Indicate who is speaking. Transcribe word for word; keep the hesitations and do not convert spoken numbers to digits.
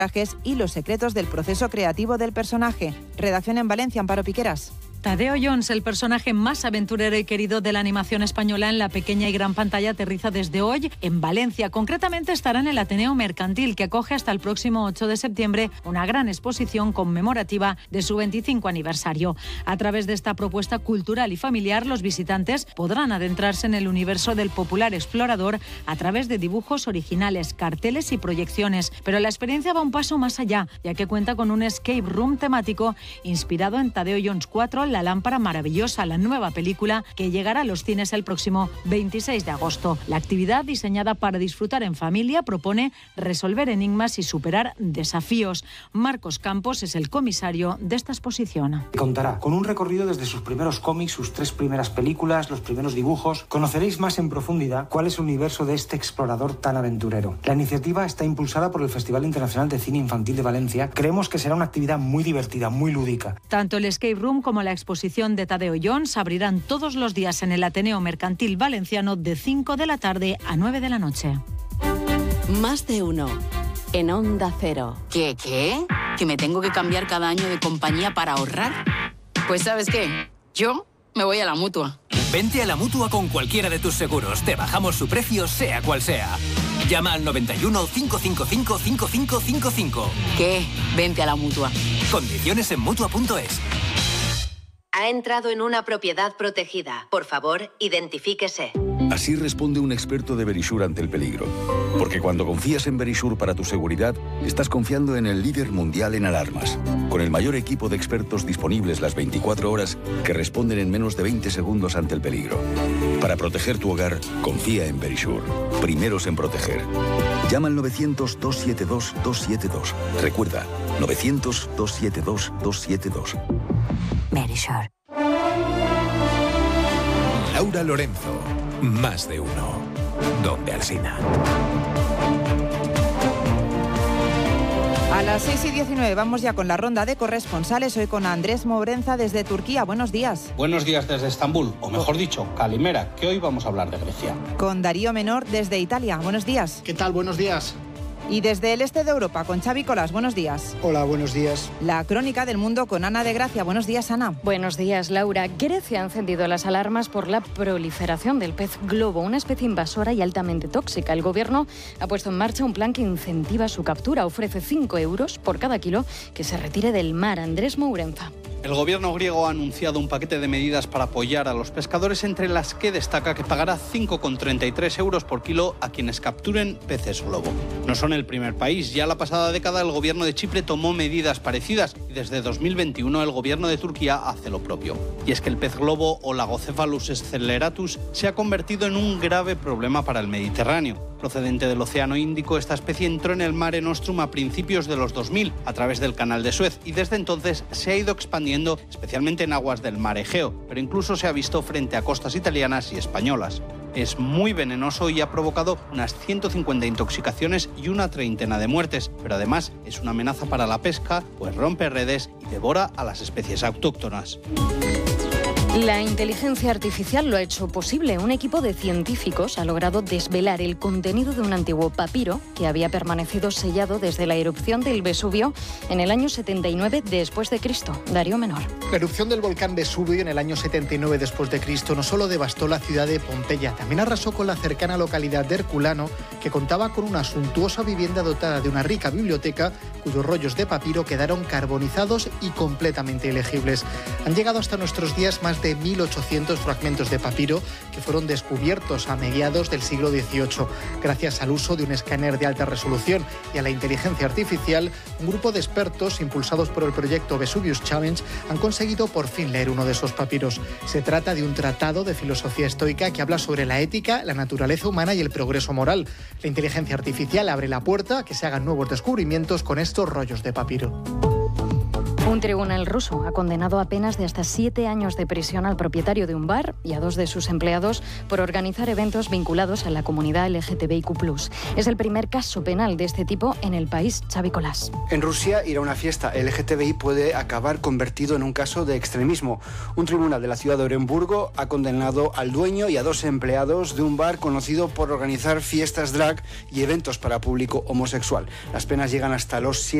Speaker 1: y los secretos del proceso creativo del personaje. Redacción en Valencia, Amparo Piqueras.
Speaker 2: Tadeo Jones, el personaje más aventurero y querido de la animación española en la pequeña y gran pantalla, aterriza desde hoy en Valencia. Concretamente estará en el Ateneo Mercantil, que acoge hasta el próximo ocho de septiembre una gran exposición conmemorativa de su veinticinco aniversario. A través de esta propuesta cultural y familiar, los visitantes podrán adentrarse en el universo del popular explorador a través de dibujos originales, carteles y proyecciones. Pero la experiencia va un paso más allá, ya que cuenta con un escape room temático inspirado en Tadeo Jones cuatro, La lámpara maravillosa, la nueva película que llegará a los cines el próximo veintiséis de agosto. La actividad, diseñada para disfrutar en familia, propone resolver enigmas y superar desafíos. Marcos Campos es el comisario de esta exposición.
Speaker 3: Contará con un recorrido desde sus primeros cómics, sus tres primeras películas, los primeros dibujos. Conoceréis más en profundidad cuál es el universo de este explorador tan aventurero. La iniciativa está impulsada por el Festival Internacional de Cine Infantil de Valencia. Creemos que será una actividad muy divertida, muy lúdica.
Speaker 2: Tanto el escape room como la exposición de Tadeo Jones abrirán todos los días en el Ateneo Mercantil Valenciano de cinco de la tarde a nueve de la noche.
Speaker 4: Más de uno. En Onda Cero.
Speaker 5: ¿Qué, qué? ¿Que me tengo que cambiar cada año de compañía para ahorrar? Pues ¿sabes qué? Yo me voy a la Mutua.
Speaker 6: Vente a la Mutua con cualquiera de tus seguros. Te bajamos su precio, sea cual sea. Llama al noventa y uno, cinco cinco cinco, cinco cinco cinco cinco.
Speaker 5: ¿Qué? Vente a la Mutua.
Speaker 6: Condiciones en Mutua punto es.
Speaker 7: Ha entrado en una propiedad protegida. Por favor, identifíquese.
Speaker 8: Así responde un experto de Verisure ante el peligro. Porque cuando confías en Verisure para tu seguridad, estás confiando en el líder mundial en alarmas. Con el mayor equipo de expertos disponibles las veinticuatro horas que responden en menos de veinte segundos ante el peligro. Para proteger tu hogar, confía en Verisure. Primeros en proteger. Llama al novecientos, dos siete dos, dos siete dos. Recuerda, novecientos, dos siete dos, dos siete dos.
Speaker 7: Verisure.
Speaker 9: Laura Lorenzo. Más de uno. Donde Alsina.
Speaker 1: A las seis y diecinueve vamos ya con la ronda de corresponsales. Hoy con Andrés Mourenza desde Turquía. Buenos días.
Speaker 10: Buenos días desde Estambul, o mejor dicho, Calimera, que hoy vamos a hablar de Grecia.
Speaker 1: Con Darío Menor desde Italia. Buenos días.
Speaker 11: ¿Qué tal? Buenos días.
Speaker 1: Y desde el este de Europa, con Xavi Colas. Buenos días.
Speaker 11: Hola, buenos días.
Speaker 1: La crónica del mundo con Ana de Gracia. Buenos días, Ana.
Speaker 12: Buenos días, Laura. Grecia ha encendido las alarmas por la proliferación del pez globo, una especie invasora y altamente tóxica. El gobierno ha puesto en marcha un plan que incentiva su captura. Ofrece cinco euros por cada kilo que se retire del mar. Andrés Mourenza.
Speaker 10: El gobierno griego ha anunciado un paquete de medidas para apoyar a los pescadores, entre las que destaca que pagará cinco coma treinta y tres euros por kilo a quienes capturen peces globo. No son el primer país. Ya la pasada década el gobierno de Chipre tomó medidas parecidas y desde dos mil veintiuno el gobierno de Turquía hace lo propio. Y es que el pez globo o Lagocephalus sceleratus se ha convertido en un grave problema para el Mediterráneo. Procedente del Océano Índico, esta especie entró en el Mare Nostrum a principios de los dos mil a través del Canal de Suez y desde entonces se ha ido expandiendo, especialmente en aguas del Mar Egeo, pero incluso se ha visto frente a costas italianas y españolas. Es muy venenoso y ha provocado unas ciento cincuenta intoxicaciones y una treintena de muertes, pero además es una amenaza para la pesca, pues rompe redes y devora a las especies autóctonas.
Speaker 12: La inteligencia artificial lo ha hecho posible. Un equipo de científicos ha logrado desvelar el contenido de un antiguo papiro que había permanecido sellado desde la erupción del Vesubio en el año setenta y nueve después de Cristo. Darío Menor.
Speaker 11: La erupción del volcán Vesubio en el año setenta y nueve después de Cristo no solo devastó la ciudad de Pompeya, también arrasó con la cercana localidad de Herculano, que contaba con una suntuosa vivienda dotada de una rica biblioteca, cuyos rollos de papiro quedaron carbonizados y completamente ilegibles. Han llegado hasta nuestros días más de mil ochocientos fragmentos de papiro que fueron descubiertos a mediados del siglo dieciocho. Gracias al uso de un escáner de alta resolución y a la inteligencia artificial, un grupo de expertos impulsados por el proyecto Vesuvius Challenge han conseguido por fin leer uno de esos papiros. Se trata de un tratado de filosofía estoica que habla sobre la ética, la naturaleza humana y el progreso moral. La inteligencia artificial abre la puerta a que se hagan nuevos descubrimientos con estos rollos de papiro.
Speaker 12: Un tribunal ruso ha condenado a penas de hasta siete años de prisión al propietario de un bar y a dos de sus empleados por organizar eventos vinculados a la comunidad L G T B I Q plus. Es el primer caso penal de este tipo en el país. Xavi Colás.
Speaker 13: En Rusia, ir a una fiesta L G T B I puede acabar convertido en un caso de extremismo. Un tribunal de la ciudad de Oremburgo ha condenado al dueño y a dos empleados de un bar conocido por organizar fiestas drag y eventos para público homosexual. Las penas llegan hasta los siete